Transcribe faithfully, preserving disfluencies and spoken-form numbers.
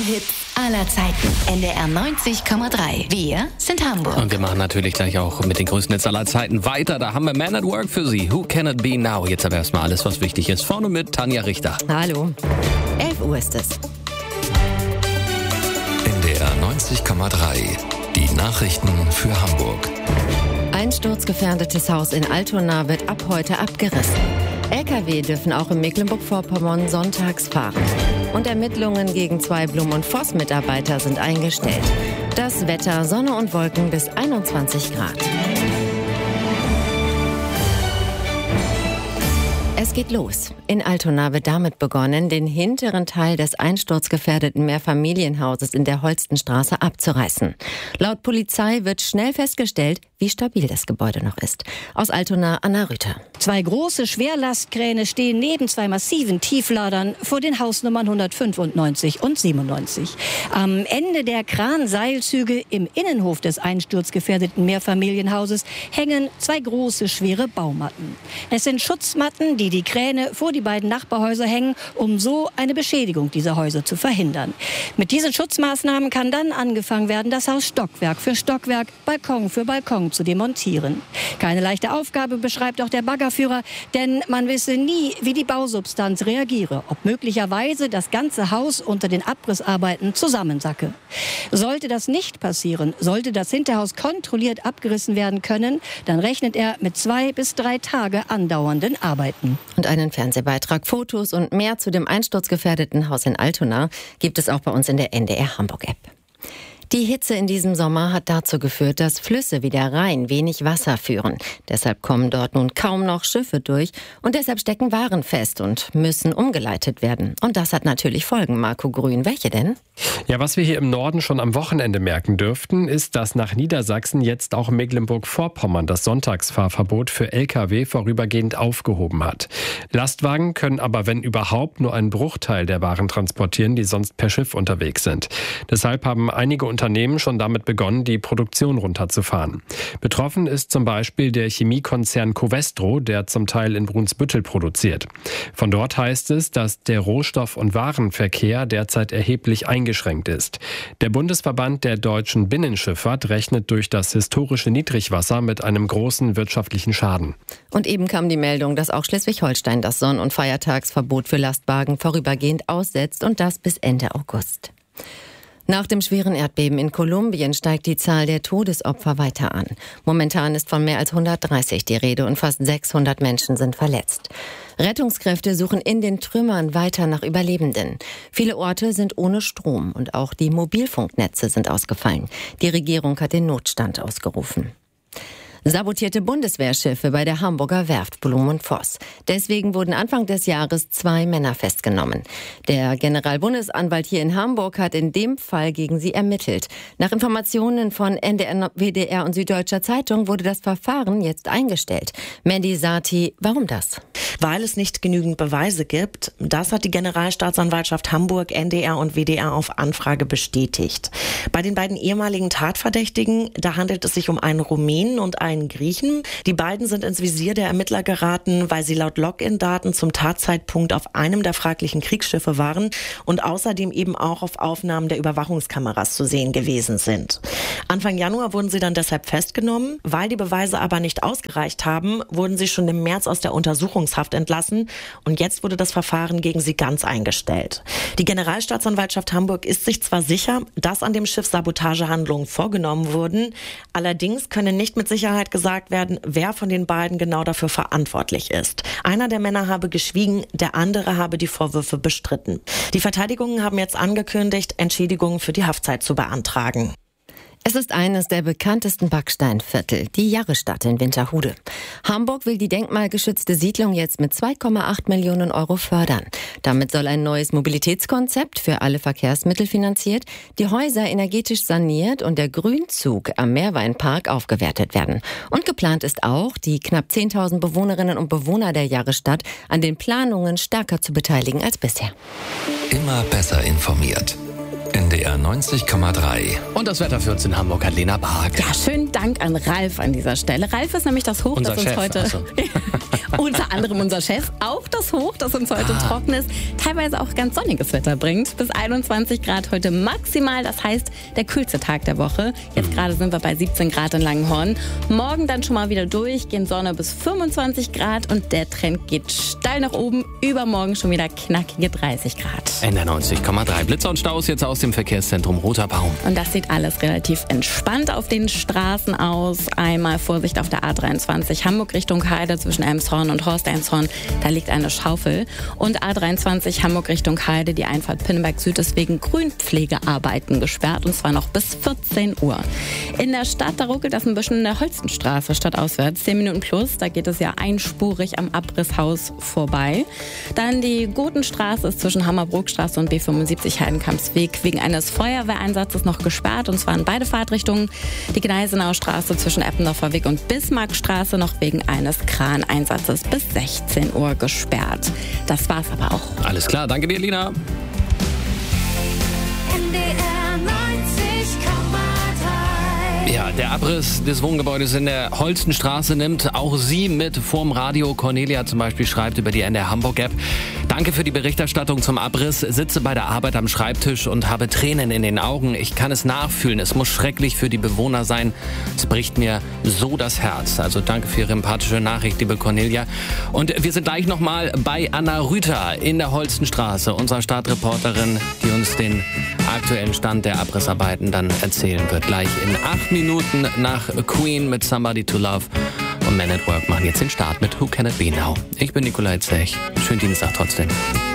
Hits aller Zeiten. N D R neunzig Komma drei. Wir sind Hamburg. Und wir machen natürlich gleich auch mit den größten Hits aller Zeiten weiter. Da haben wir Man at Work für Sie. Who Can It Be Now? Jetzt aber erstmal alles, was wichtig ist. Vorne mit Tanja Richter. Hallo. elf Uhr ist es. N D R neunzig Komma drei. Die Nachrichten für Hamburg. Ein sturzgefährdetes Haus in Altona wird ab heute abgerissen. L K W dürfen auch in Mecklenburg-Vorpommern sonntags fahren. Und Ermittlungen gegen zwei Blum und Voss-Mitarbeiter sind eingestellt. Das Wetter, Sonne und Wolken bis einundzwanzig Grad. Es geht los. In Altona wird damit begonnen, den hinteren Teil des einsturzgefährdeten Mehrfamilienhauses in der Holstenstraße abzureißen. Laut Polizei wird schnell festgestellt, wie stabil das Gebäude noch ist. Aus Altona, Anna Rüther. Zwei große Schwerlastkräne stehen neben zwei massiven Tiefladern vor den Hausnummern hundertfünfundneunzig und siebenundneunzig. Am Ende der Kranseilzüge im Innenhof des einsturzgefährdeten Mehrfamilienhauses hängen zwei große, schwere Baumatten. Es sind Schutzmatten, die die Kräne vor die beiden Nachbarhäuser hängen, um so eine Beschädigung dieser Häuser zu verhindern. Mit diesen Schutzmaßnahmen kann dann angefangen werden, das Haus Stockwerk für Stockwerk, Balkon für Balkon zu demontieren. Keine leichte Aufgabe, beschreibt auch der Baggerführer, denn man wisse nie, wie die Bausubstanz reagiere, ob möglicherweise das ganze Haus unter den Abrissarbeiten zusammensacke. Sollte das nicht passieren, sollte das Hinterhaus kontrolliert abgerissen werden können, dann rechnet er mit zwei bis drei Tage andauernden Arbeiten. Und einen Fernsehbeitrag, Fotos und mehr zu dem einsturzgefährdeten Haus in Altona gibt es auch bei uns in der N D R Hamburg-App. Die Hitze in diesem Sommer hat dazu geführt, dass Flüsse wie der Rhein wenig Wasser führen. Deshalb kommen dort nun kaum noch Schiffe durch und deshalb stecken Waren fest und müssen umgeleitet werden. Und das hat natürlich Folgen, Marco Grün. Welche denn? Ja, was wir hier im Norden schon am Wochenende merken dürften, ist, dass nach Niedersachsen jetzt auch Mecklenburg-Vorpommern das Sonntagsfahrverbot für L K W vorübergehend aufgehoben hat. Lastwagen können aber, wenn überhaupt, nur einen Bruchteil der Waren transportieren, die sonst per Schiff unterwegs sind. Deshalb haben einige Unternehmen schon damit begonnen, die Produktion runterzufahren. Betroffen ist zum Beispiel der Chemiekonzern Covestro, der zum Teil in Brunsbüttel produziert. Von dort heißt es, dass der Rohstoff- und Warenverkehr derzeit erheblich eingeschränkt ist. Der Bundesverband der deutschen Binnenschifffahrt rechnet durch das historische Niedrigwasser mit einem großen wirtschaftlichen Schaden. Und eben kam die Meldung, dass auch Schleswig-Holstein das Sonn- und Feiertagsverbot für Lastwagen vorübergehend aussetzt und das bis Ende August. Nach dem schweren Erdbeben in Kolumbien steigt die Zahl der Todesopfer weiter an. Momentan ist von mehr als hundertdreißig die Rede und fast sechshundert Menschen sind verletzt. Rettungskräfte suchen in den Trümmern weiter nach Überlebenden. Viele Orte sind ohne Strom und auch die Mobilfunknetze sind ausgefallen. Die Regierung hat den Notstand ausgerufen. Sabotierte Bundeswehrschiffe bei der Hamburger Werft Blum und Voss. Deswegen wurden Anfang des Jahres zwei Männer festgenommen. Der Generalbundesanwalt hier in Hamburg hat in dem Fall gegen sie ermittelt. Nach Informationen von N D R, W D R und Süddeutscher Zeitung wurde das Verfahren jetzt eingestellt. Mandy Sati, warum das? Weil es nicht genügend Beweise gibt. Das hat die Generalstaatsanwaltschaft Hamburg, N D R und W D R auf Anfrage bestätigt. Bei den beiden ehemaligen Tatverdächtigen, da handelt es sich um einen Rumänen und einen Griechen. Die beiden sind ins Visier der Ermittler geraten, weil sie laut Login-Daten zum Tatzeitpunkt auf einem der fraglichen Kriegsschiffe waren und außerdem eben auch auf Aufnahmen der Überwachungskameras zu sehen gewesen sind. Anfang Januar wurden sie dann deshalb festgenommen. Weil die Beweise aber nicht ausgereicht haben, wurden sie schon im März aus der Untersuchungshaft entlassen und jetzt wurde das Verfahren gegen sie ganz eingestellt. Die Generalstaatsanwaltschaft Hamburg ist sich zwar sicher, dass an dem Schiff Sabotagehandlungen vorgenommen wurden, allerdings können nicht mit Sicherheit gesagt werden, wer von den beiden genau dafür verantwortlich ist. Einer der Männer habe geschwiegen, der andere habe die Vorwürfe bestritten. Die Verteidigungen haben jetzt angekündigt, Entschädigungen für die Haftzeit zu beantragen. Es ist eines der bekanntesten Backsteinviertel, die Jarrestadt in Winterhude. Hamburg will die denkmalgeschützte Siedlung jetzt mit zwei Komma acht Millionen Euro fördern. Damit soll ein neues Mobilitätskonzept für alle Verkehrsmittel finanziert, die Häuser energetisch saniert und der Grünzug am Meerweinpark aufgewertet werden. Und geplant ist auch, die knapp zehntausend Bewohnerinnen und Bewohner der Jarrestadt an den Planungen stärker zu beteiligen als bisher. Immer besser informiert. N D R neunzig Komma drei. Und das Wetter für uns in Hamburg hat Lena Bark. Ja, schönen Dank an Ralf an dieser Stelle. Ralf ist nämlich das Hoch, Unser das uns Chef, heute... also. Unter anderem unser Chef. Auch das Hoch, das uns heute ah. trockenes, teilweise auch ganz sonniges Wetter bringt. Bis einundzwanzig Grad heute maximal, das heißt der kühlste Tag der Woche. Jetzt mhm. gerade sind wir bei siebzehn Grad in Langenhorn. Morgen dann schon mal wieder durch, gehen Sonne bis fünfundzwanzig Grad und der Trend geht steil nach oben. Übermorgen schon wieder knackige dreißig Grad. N D R neunzig Komma drei. Blitzer und Staus jetzt aus dem Verkehrszentrum Roter Baum. Und das sieht alles relativ entspannt auf den Straßen aus. Einmal Vorsicht auf der A dreiundzwanzig Hamburg Richtung Heide zwischen Elmshorn und Horst-Elmshorn. Da liegt eine Schaufel. Und A dreiundzwanzig Hamburg Richtung Heide, die Einfahrt Pinneberg Süd ist wegen Grünpflegearbeiten gesperrt. Und zwar noch bis vierzehn Uhr. In der Stadt, da ruckelt das ein bisschen in der Holstenstraße stadtauswärts. zehn Minuten plus, da geht es ja einspurig am Abrisshaus vorbei. Dann die Gotenstraße ist zwischen Hammerbrookstraße und B fünfundsiebzig Heidenkampsweg wegen eines Feuerwehreinsatzes noch gesperrt. Und zwar in beide Fahrtrichtungen. Die Gneisenauer Straße zwischen Eppendorfer Weg und Bismarckstraße noch wegen eines Kraneinsatzes bis sechzehn Uhr gesperrt. Das war's aber auch. Alles klar, danke dir, Lina. N D R neunzig Komma drei. Ja, der Abriss des Wohngebäudes in der Holstenstraße nimmt auch Sie mit vorm Radio. Cornelia zum Beispiel schreibt über die N D R Hamburg-App: Danke für die Berichterstattung zum Abriss. Sitze bei der Arbeit am Schreibtisch und habe Tränen in den Augen. Ich kann es nachfühlen. Es muss schrecklich für die Bewohner sein. Es bricht mir so das Herz. Also danke für Ihre empathische Nachricht, liebe Cornelia. Und wir sind gleich nochmal bei Anna Rüther in der Holstenstraße, unserer Stadtreporterin, die uns den aktuellen Stand der Abrissarbeiten dann erzählen wird. Gleich in acht Minuten nach Queen mit Somebody to Love. Und Men at Work machen jetzt den Start mit Who Can It Be Now. Ich bin Nikolai Zech. Schönen Dienstag trotzdem.